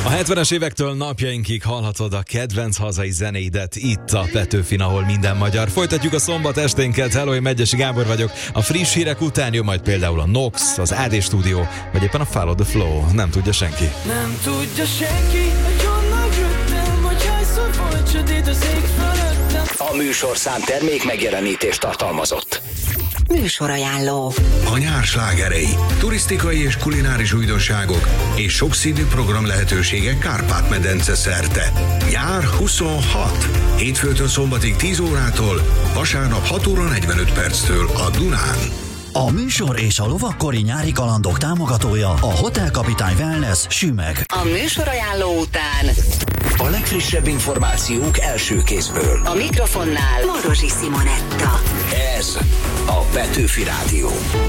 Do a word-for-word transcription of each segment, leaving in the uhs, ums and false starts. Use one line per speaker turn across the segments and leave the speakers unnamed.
A hetvenes évektől napjainkig hallhatod a kedvenc hazai zenéidet itt a Petőfin, ahol minden magyar. Folytatjuk a szombat esténket. Hello, én Megyesi Gábor vagyok. A friss hírek után jön majd például a Nox, az á dé Studio, vagy éppen a Follow the Flow. Nem tudja senki.
Nem tudja senki, hogy honnan jöttem, hogy hányszor volt sötét az ég fölöttem.
A műsorszám termék megjelenítést tartalmazott.
Műsorajánló.
A nyár slágerei, turisztikai és kulináris újdonságok és sokszínű program lehetőségek Kárpát-medence szerte. Nyár huszonhat. Hétfőtől szombatig tíz órától, vasárnap hat óra negyvenöt perctől a Dunán.
A műsor és a lovakkori nyári kalandok támogatója a Hotel Kapitány Wellness Sümeg.
A műsorajánló után
A legfrissebb információk első kézből.
a mikrofonnál Morosi Simonetta.
Ez a Petőfi Rádió.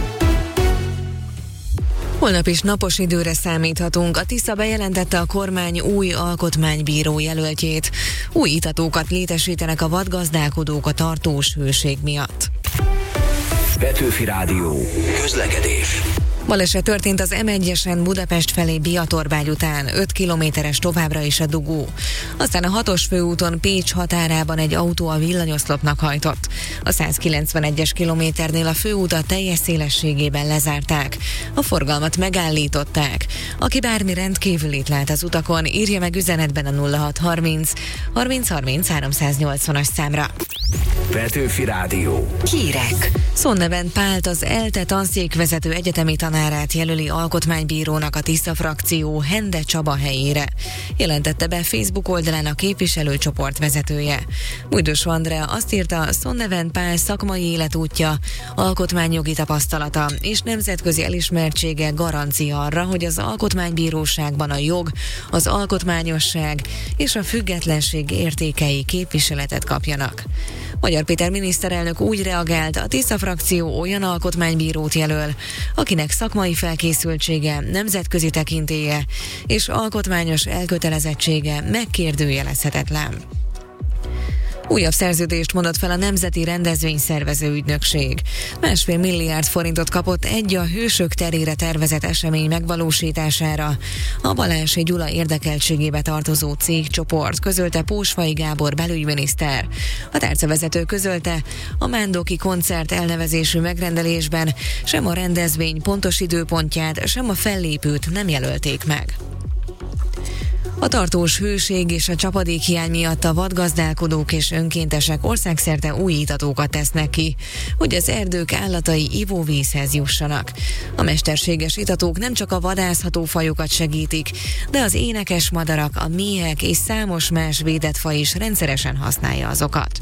Holnap is napos időre számíthatunk. A Tisza bejelentette a kormány új alkotmánybíró jelöltjét. Új itatókat létesítenek a vadgazdálkodók a tartós hőség miatt.
Petőfi Rádió. Közlekedés.
Baleset történt az em egyesen Budapest felé Biatorbágy után, öt kilométeres továbbra is a dugó. Aztán a hatos főúton Pécs határában egy autó a villanyoszlopnak hajtott. A százkilencvenegyes kilométernél a főútat teljes szélességében lezárták. A forgalmat megállították. Aki bármi rendkívülit lát az utakon, írja meg üzenetben a nulla hat harminc harminc harminc háromszáznyolcvanas számra.
Petőfi Rádió.
Hírek.
Szonneven Pált, az ELTE tanszékvezető egyetemi tanárát jelöli alkotmánybírónak a Tisza frakció Hende Csaba helyére. Jelentette be Facebook oldalán a képviselőcsoport vezetője. Újdos Andrea azt írta, Szonneven Pál szakmai életútja, alkotmányjogi tapasztalata és nemzetközi elismertsége garancia arra, hogy az alkotmánybíróságban a jog, az alkotmányosság és a függetlenség értékei képviseletet kapjanak. Magyar Péter miniszterelnök úgy reagált, a Tisza frakció olyan alkotmánybírót jelöl, akinek szakmai felkészültsége, nemzetközi tekintélye és alkotmányos elkötelezettsége megkérdőjelezhetetlen. Újabb szerződést mondott fel a Nemzeti Rendezvényszervező Ügynökség. Másfél milliárd forintot kapott egy a Hősök terére tervezett esemény megvalósítására. A Balási Gyula érdekeltségébe tartozó cégcsoport, közölte Pósfai Gábor belügyminiszter. A tárcavezető közölte, a Mándoki koncert elnevezésű megrendelésben sem a rendezvény pontos időpontját, sem a fellépőt nem jelölték meg. A tartós hőség és a csapadékhiány miatt a vadgazdálkodók és önkéntesek országszerte új itatókat tesznek ki, hogy az erdők állatai ivóvízhez jussanak. A mesterséges itatók nem csak a vadászható fajokat segítik, de az énekes madarak, a méhek és számos más védett faj is rendszeresen használja azokat.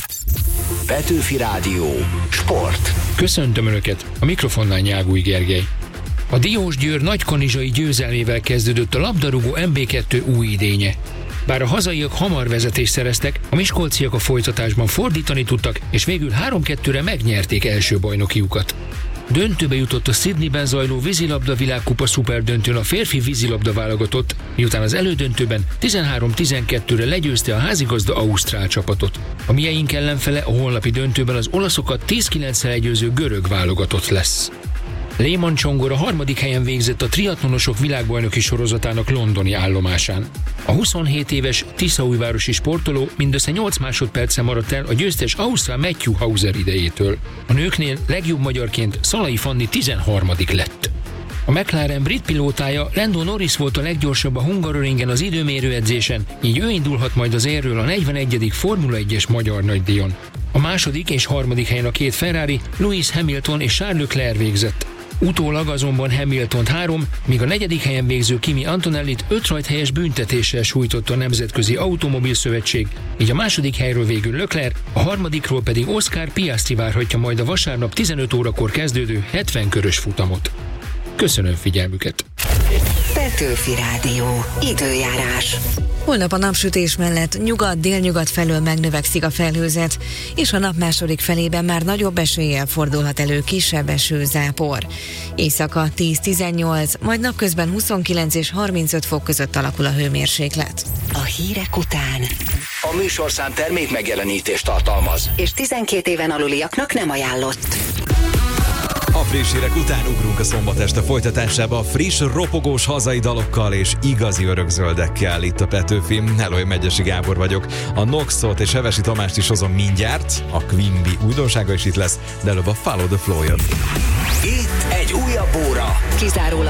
Petőfi Rádió. Sport.
Köszöntöm Önöket, a mikrofonnál Nyágúj Gergely. A Diósgyőr nagykanizsai győzelmével kezdődött a labdarúgó em bé kettő új idénye. Bár a hazaiak hamar vezetést szereztek, a miskolciak a folytatásban fordítani tudtak, és végül három kettőre megnyerték első bajnokiukat. Döntőbe jutott a Sydneyben zajló vízilabda világkupa szuperdöntőn a férfi vízilabda válogatott, miután az elődöntőben tizenhárom tizenkettőre legyőzte a házigazda ausztrál csapatot. A mieink ellenfele a holnapi döntőben az olaszokat tíz kilenccel legyőző görög válogatott lesz. Lehmann Csongor a harmadik helyen végzett a triatlonosok világbajnoki sorozatának londoni állomásán. A huszonhét éves tiszaújvárosi sportoló mindössze nyolc másodperccel maradt el a győztes ausztrál Matthew Hauser idejétől. A nőknél legjobb magyarként Szalai Fanni tizenharmadik lett. A McLaren brit pilótája Lando Norris volt a leggyorsabb a Hungaroringen az időmérő edzésen, így ő indulhat majd az érről a negyvenegyedik Formula egyes magyar nagydíjon. A második és harmadik helyen a két Ferrari, Lewis Hamilton és Charles Leclerc végzett. Utólag azonban Hamiltont három, míg a negyedik helyen végző Kimi Antonellit öt rajthelyes büntetéssel sújtotta a Nemzetközi Automobil Szövetség, így a második helyről végül Leclerc, a harmadikról pedig Oscar Piastri várhatja majd a vasárnap tizenöt órakor kezdődő hetven körös futamot. Köszönöm figyelmüket!
Petőfi Rádió. Időjárás.
Holnap a napsütés mellett nyugat-délnyugat felől megnövekszik a felhőzet, és a nap második felében már nagyobb eséllyel fordulhat elő kisebb esőzápor. Éjszaka tíz-tizennyolc, majd napközben huszonkilenc és harmincöt fok között alakul a hőmérséklet.
A hírek után
A műsorszám termék megjelenítést tartalmaz.
és tizenkét éven aluliaknak nem ajánlott.
A friss hírek után ugrunk a szombat este folytatásába a friss, ropogós hazai dalokkal és igazi örökzöldekkel itt a Petőfin. Hello, én Megyesi Gábor vagyok. A Noxot és Hevesi Tamást is hozom mindjárt. A Quimby újdonsága is itt lesz, de előbb a Follow the Flow jön.
Itt egy újabb óra.
Kizárólag